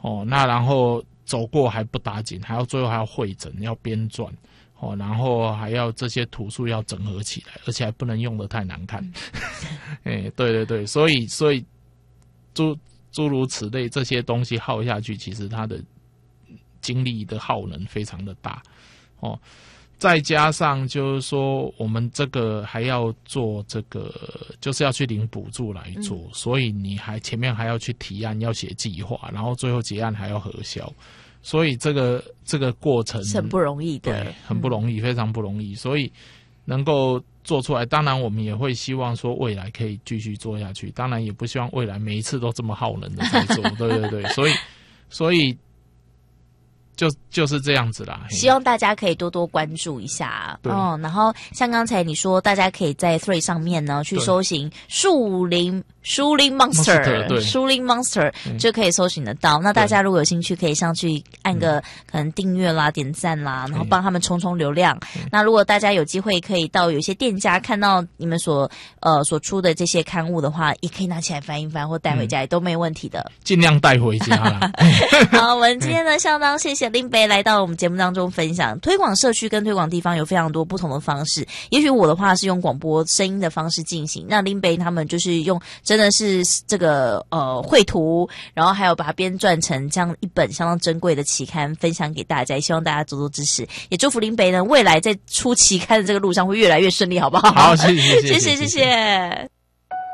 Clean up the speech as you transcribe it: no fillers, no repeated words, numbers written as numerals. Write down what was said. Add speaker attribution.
Speaker 1: 那然后走过还不打紧，最后还要会诊，要编撰然后还要这些图数要整合起来，而且还不能用得太难看。对对对，所以诸如此类这些东西耗下去，其实它的精力的耗能非常的大再加上就是说我们这个还要做这个，就是要去领补助来做，所以你前面还要去提案，要写计划，然后最后结案还要核销，所以这个过程
Speaker 2: 是很不容易的，
Speaker 1: 对，很不容易，非常不容易，所以能够做出来，当然我们也会希望说未来可以继续做下去，当然也不希望未来每一次都这么耗能的在做，对对对，所以就是这样子啦。
Speaker 2: 希望大家可以多多关注一下然后像刚才你说，大家可以在 Thread 上面呢去搜寻树林 Monster， 对，树林 Monster 就可以搜寻得到。那大家如果有兴趣，可以上去按个可能订阅啦、点赞啦，然后帮他们冲流量。那如果大家有机会可以到有一些店家看到你们所出的这些刊物的话，也可以拿起来翻一翻或带回家，也都没问题的。
Speaker 1: 尽量带回家啦。
Speaker 2: 好，我们今天呢相当谢谢林北来到我们节目当中分享推广社区跟推广地方有非常多不同的方式。也许我的话是用广播声音的方式进行，那林北他们就是用真的是这个绘图，然后还有把它编撰成这样一本相当珍贵的期刊分享给大家，也希望大家多多支持，也祝福林北呢未来在出期刊的这个路上会越来越顺利，好不好？
Speaker 1: 好，谢谢。
Speaker 2: 谢谢。